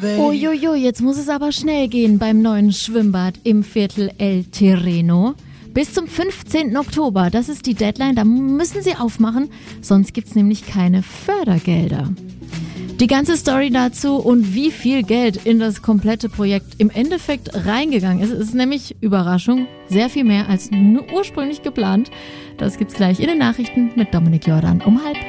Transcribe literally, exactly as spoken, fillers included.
babe. Uiuiui, jetzt muss es aber schnell gehen beim neuen Schwimmbad im Viertel El Terreno. Bis zum fünfzehnten Oktober, das ist die Deadline, da müssen Sie aufmachen, sonst gibt's nämlich keine Fördergelder. Die ganze Story dazu und wie viel Geld in das komplette Projekt im Endeffekt reingegangen ist, ist nämlich, Überraschung, sehr viel mehr als nur ursprünglich geplant. Das gibt's gleich in den Nachrichten mit Dominik Jordan um halb.